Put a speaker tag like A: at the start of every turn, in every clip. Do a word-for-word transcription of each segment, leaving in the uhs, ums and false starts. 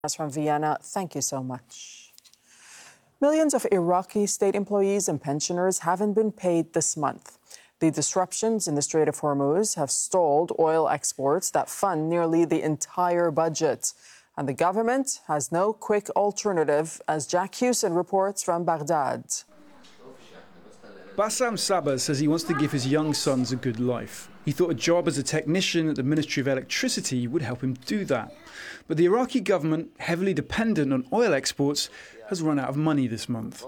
A: From Vienna, thank you so much. Millions of Iraqi state employees and pensioners haven't been paid this month. The disruptions in the Strait of Hormuz have stalled oil exports that fund nearly the entire budget. And the government has no quick alternative, as Jack Hewson reports from Baghdad.
B: Bassam Sabah says he wants to give his young sons a good life. He thought a job as a technician at the Ministry of Electricity would help him do that. But the Iraqi government, heavily dependent on oil exports, has run out of money this month.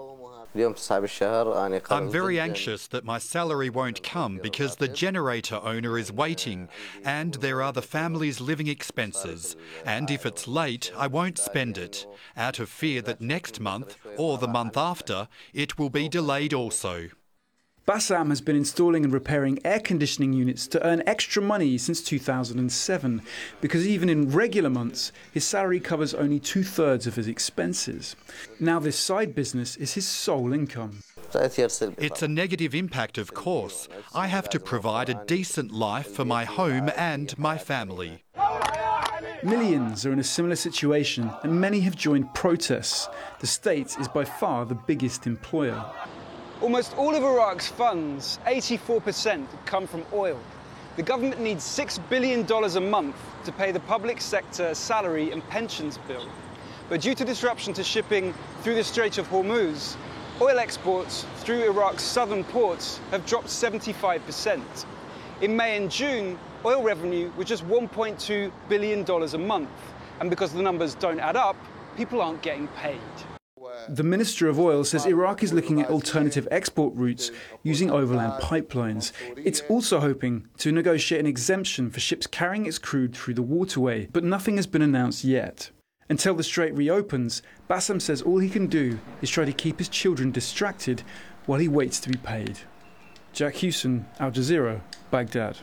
C: I'm very anxious that my salary won't come because the generator owner is waiting and there are the family's living expenses. And if it's late, I won't spend it, out of fear that next month or the month after, it will be delayed also.
B: Bassam has been installing and repairing air conditioning units to earn extra money since two thousand seven, because even in regular months, his salary covers only two-thirds of his expenses. Now this side business is his sole income.
C: It's a negative impact, of course. I have to provide a decent life for my home and my family.
B: Millions are in a similar situation, and many have joined protests. The state is by far the biggest employer.
D: Almost all of Iraq's funds, eighty-four percent, come from oil. The government needs six billion dollars a month to pay the public sector salary and pensions bill. But due to disruption to shipping through the Strait of Hormuz, oil exports through Iraq's southern ports have dropped seventy-five percent. In May and June, oil revenue was just one point two billion dollars a month. And because the numbers don't add up, people aren't getting paid.
B: The Minister of Oil says Iraq is looking at alternative export routes using overland pipelines. It's also hoping to negotiate an exemption for ships carrying its crude through the waterway, but nothing has been announced yet. Until the strait reopens, Bassam says all he can do is try to keep his children distracted while he waits to be paid. Jack Hewson, Al Jazeera, Baghdad.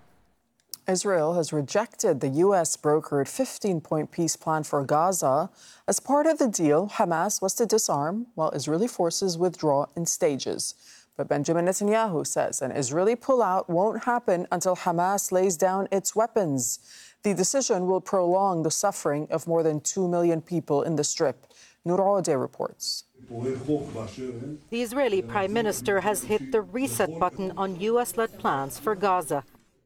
A: Israel has rejected the U S brokered fifteen-point peace plan for Gaza. As part of the deal, Hamas was to disarm while Israeli forces withdraw in stages. But Benjamin Netanyahu says an Israeli pullout won't happen until Hamas lays down its weapons. The decision will prolong the suffering of more than two million people in the Strip. Noor Odeh reports.
E: The Israeli Prime Minister has hit the reset button on U S-led plans for Gaza.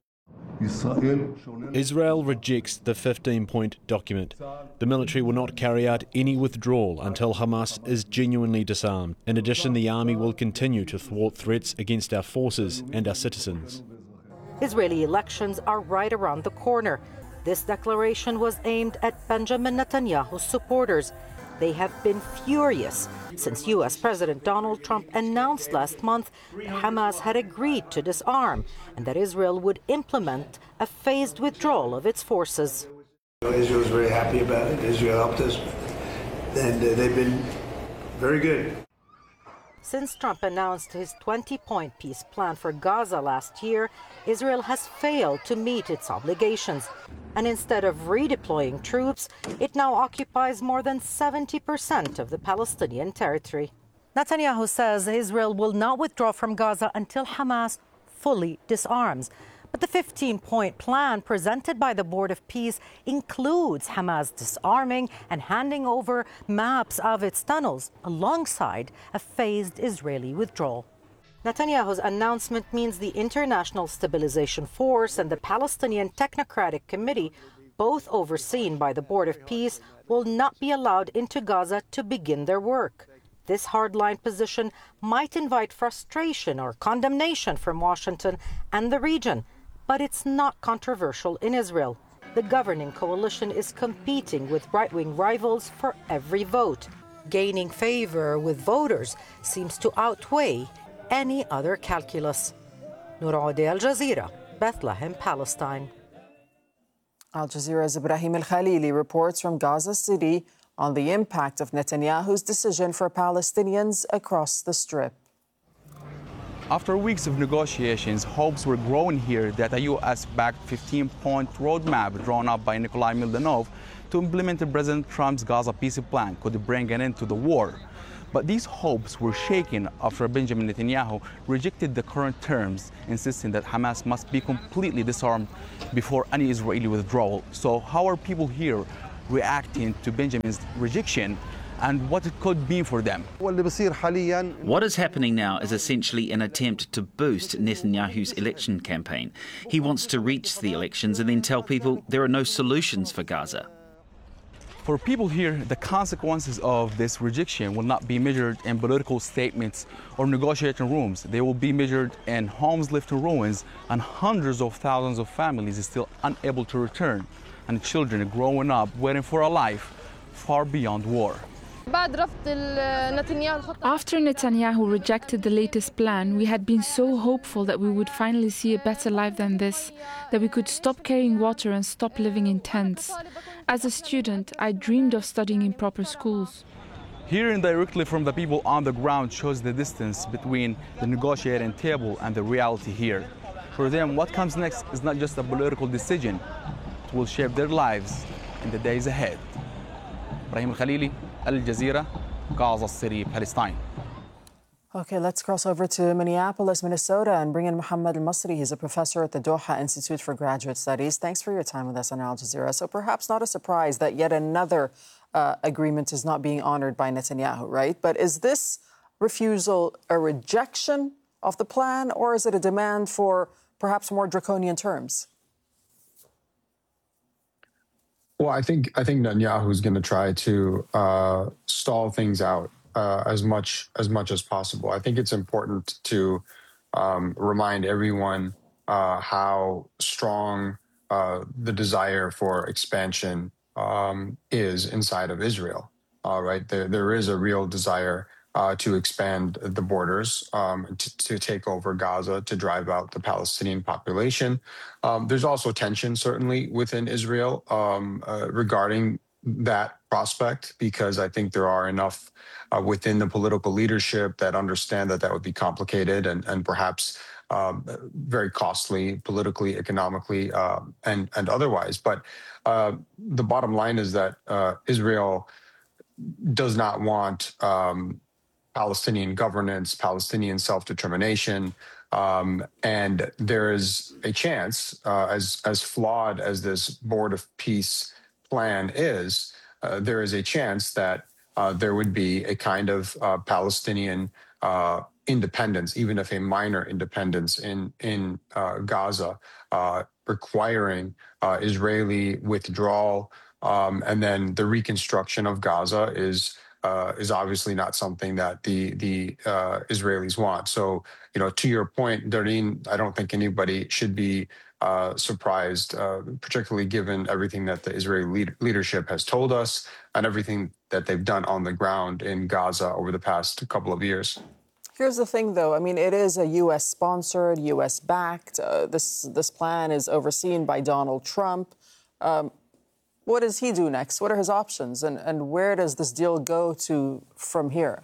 F: Israel rejects the fifteen-point document. The military will not carry out any withdrawal until Hamas is genuinely disarmed. In addition, the army will continue to thwart threats against our forces and our citizens.
E: Israeli elections are right around the corner. This declaration was aimed at Benjamin Netanyahu's supporters. They have been furious since U S President Donald Trump announced last month that Hamas had agreed to disarm and that Israel would implement a phased withdrawal of its forces.
G: Israel is very happy about it. Israel helped us, and uh, they've been very good.
E: Since Trump announced his twenty-point peace plan for Gaza last year, Israel has failed to meet its obligations. And instead of redeploying troops, it now occupies more than seventy percent of the Palestinian territory. Netanyahu says Israel will not withdraw from Gaza until Hamas fully disarms. But the fifteen-point plan presented by the Board of Peace includes Hamas disarming and handing over maps of its tunnels alongside a phased Israeli withdrawal. Netanyahu's announcement means the International Stabilization Force and the Palestinian Technocratic Committee, both overseen by the Board of Peace, will not be allowed into Gaza to begin their work. This hardline position might invite frustration or condemnation from Washington and the region, but it's not controversial in Israel. The governing coalition is competing with right-wing rivals for every vote. Gaining favor with voters seems to outweigh any other calculus. Noor Odeh, Al Jazeera, Bethlehem, Palestine.
A: Al Jazeera's Ibrahim Al-Khalili reports from Gaza City on the impact of Netanyahu's decision for Palestinians across the Strip.
H: After weeks of negotiations, hopes were growing here that a U S-backed fifteen-point roadmap drawn up by Nikolai Mildanov to implement President Trump's Gaza peace plan could bring an end to the war. But these hopes were shaken after Benjamin Netanyahu rejected the current terms, insisting that Hamas must be completely disarmed before any Israeli withdrawal. So how are people here reacting to Benjamin's rejection and what it could mean for them.
I: What is happening now is essentially an attempt to boost Netanyahu's election campaign. He wants to reach the elections and then tell people there are no solutions for Gaza.
H: For people here, the consequences of this rejection will not be measured in political statements or negotiating rooms. They will be measured in homes left in ruins and hundreds of thousands of families still unable to return, and children growing up waiting for a life far beyond war.
J: After Netanyahu rejected the latest plan, we had been so hopeful that we would finally see a better life than this, that we could stop carrying water and stop living in tents. As a student, I dreamed of studying in proper schools.
H: Hearing directly from the people on the ground shows the distance between the negotiating table and the reality here. For them, what comes next is not just a political decision. It will shape their lives in the days ahead. Ibrahim Al-Khalili, Al Jazeera, Gaza City, Palestine.
A: Okay, let's cross over to Minneapolis, Minnesota, and bring in Mohammed Al-Masri. He's a professor at the Doha Institute for Graduate Studies. Thanks for your time with us on Al Jazeera. So perhaps not a surprise that yet another uh, agreement is not being honored by Netanyahu, right? But is this refusal a rejection of the plan, or is it a demand for perhaps more draconian terms?
K: Well, I think I think Netanyahu is going to try to uh, stall things out uh, as much as much as possible. I think it's important to um, remind everyone uh, how strong uh, the desire for expansion um, is inside of Israel. Uh, right, there there is a real desire uh, to expand the borders, um, to, to take over Gaza, to drive out the Palestinian population. Um, there's also tension, certainly, within Israel um, uh, regarding that prospect, because I think there are enough uh, within the political leadership that understand that that would be complicated and, and perhaps um, very costly politically, economically, uh, and, and otherwise. But uh, the bottom line is that uh, Israel does not want um, Palestinian governance, Palestinian self-determination, um, and there is a chance, uh, as as flawed as this Board of Peace plan is, uh, there is a chance that uh, there would be a kind of uh, Palestinian uh, independence, even if a minor independence in in uh, Gaza, uh, requiring uh, Israeli withdrawal, um, and then the reconstruction of Gaza is. Uh, is obviously not something that the the uh, Israelis want. So, you know, to your point, Darine, I don't think anybody should be uh, surprised, uh, particularly given everything that the Israeli lead- leadership has told us and everything that they've done on the ground in Gaza over the past couple of years.
A: Here's the thing, though. I mean, it is a U S sponsored, U S backed. Uh, this this plan is overseen by Donald Trump. Um, What does he do next? What are his options? And, and where does this deal go to from here?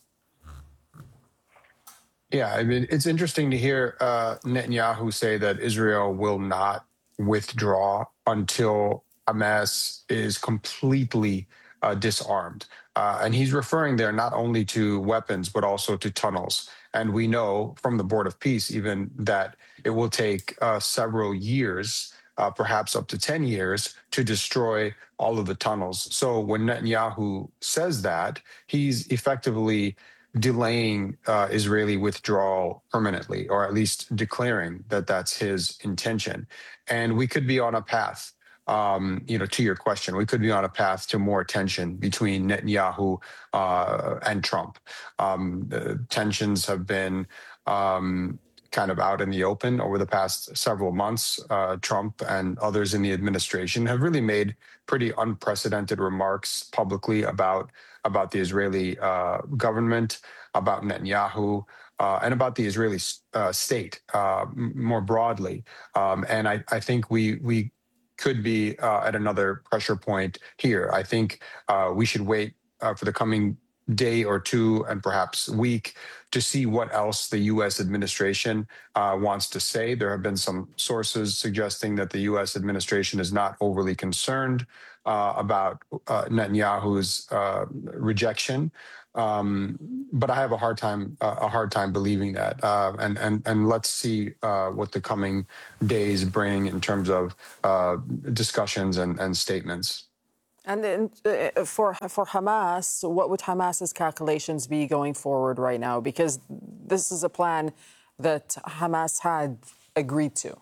K: Yeah, I mean, it's interesting to hear uh, Netanyahu say that Israel will not withdraw until Hamas is completely uh, disarmed. Uh, and he's referring there not only to weapons, but also to tunnels. And we know from the Board of Peace even that it will take uh, several years, Uh, perhaps up to ten years, to destroy all of the tunnels. So when Netanyahu says that, he's effectively delaying uh, Israeli withdrawal permanently, or at least declaring that that's his intention. And we could be on a path, um, you know, to your question, we could be on a path to more tension between Netanyahu uh, and Trump. Um, the tensions have been um, kind of out in the open over the past several months. uh, Trump and others in the administration have really made pretty unprecedented remarks publicly about, about the Israeli uh, government, about Netanyahu, uh, and about the Israeli uh, state uh, more broadly. Um, and I, I think we we could be uh, at another pressure point here. I think uh, we should wait uh, for the coming day or two and perhaps week to see what else the U S administration uh, wants to say. There have been some sources suggesting that the U S administration is not overly concerned uh, about uh, Netanyahu's uh, rejection. Um, but I have a hard time uh, a hard time believing that. Uh, and and and let's see uh, what the coming days bring in terms of uh, discussions and, and statements.
A: And then, uh, for for Hamas, what would Hamas's calculations be going forward right now? Because this is a plan that Hamas had agreed to.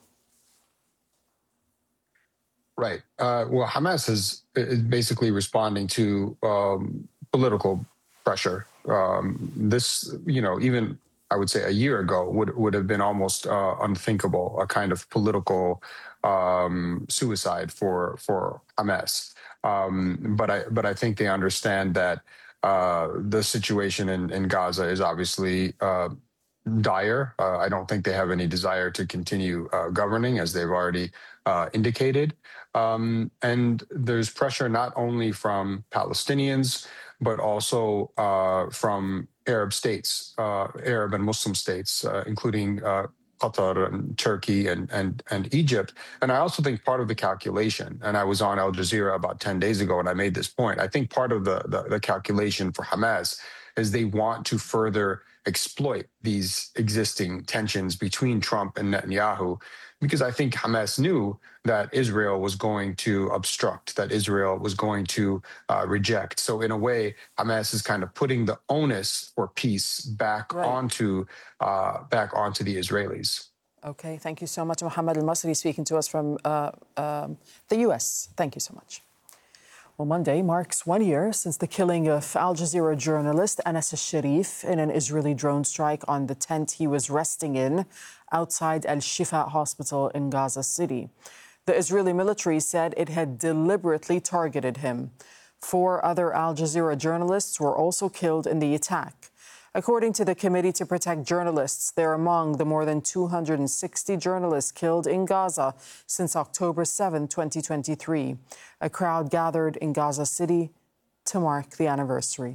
K: Right. Uh, well, Hamas is, is basically responding to um, political pressure. Um, this, you know, even I would say a year ago would would have been almost uh, unthinkable, a kind of political um, suicide for for Hamas. Um, but I but I think they understand that uh, the situation in, in Gaza is obviously uh, dire. Uh, I don't think they have any desire to continue uh, governing, as they've already uh, indicated. Um, and there's pressure not only from Palestinians, but also uh, from Arab states, uh, Arab and Muslim states, uh, including uh, Qatar and Turkey and, and, and Egypt. And I also think part of the calculation, and I was on Al Jazeera about ten days ago and I made this point, I think part of the, the, the calculation for Hamas is they want to further exploit these existing tensions between Trump and Netanyahu, because I think Hamas knew that Israel was going to obstruct, that Israel was going to uh, reject. So in a way, Hamas is kind of putting the onus for peace back right. onto uh, back onto the Israelis.
A: Okay, thank you so much. Mohammed Al-Masri speaking to us from uh, um, the U S. Thank you so much. Well, Monday marks one year since the killing of Al Jazeera journalist Anas al-Sharif in an Israeli drone strike on the tent he was resting in outside Al-Shifa hospital in Gaza City. The Israeli military said it had deliberately targeted him. Four other Al Jazeera journalists were also killed in the attack. According to the Committee to Protect Journalists, they're among the more than two hundred sixty journalists killed in Gaza since October seventh, twenty twenty-three. A crowd gathered in Gaza City to mark the anniversary.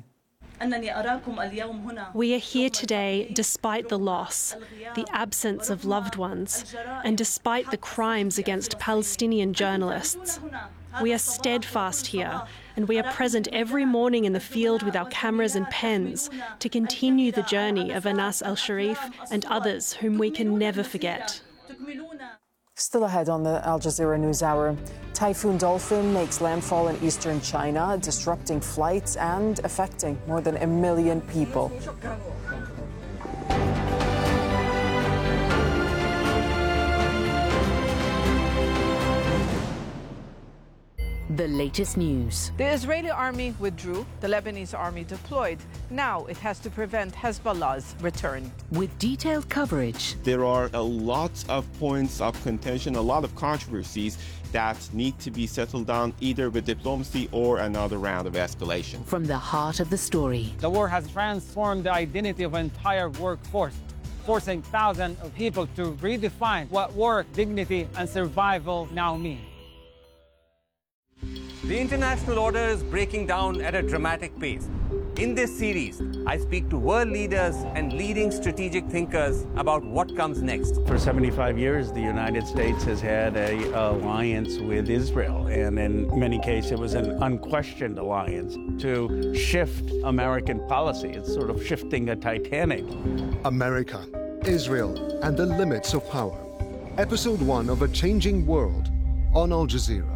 L: We are here today despite the loss, the absence of loved ones, and despite the crimes against Palestinian journalists. We are steadfast here, and we are present every morning in the field with our cameras and pens to continue the journey of Anas al-Sharif and others whom we can never forget.
A: Still ahead on the Al Jazeera NewsHour, Typhoon Dolphin makes landfall in eastern China, disrupting flights and affecting more than a million people.
M: The latest news.
N: The Israeli army withdrew, the Lebanese army deployed. Now it has to prevent Hezbollah's return.
M: With detailed coverage.
O: There are a lot of points of contention, a lot of controversies that need to be settled down either with diplomacy or another round of escalation.
M: From the heart of the story.
P: The war has transformed the identity of an entire workforce, forcing thousands of people to redefine what work, dignity, and survival now mean.
Q: The international order is breaking down at a dramatic pace. In this series, I speak to world leaders and leading strategic thinkers about what comes next.
R: For seventy-five years, the United States has had an alliance with Israel, and in many cases, it was an unquestioned alliance. To shift American policy, it's sort of shifting a Titanic.
S: America, Israel, and the limits of power. Episode one of A Changing World on Al Jazeera.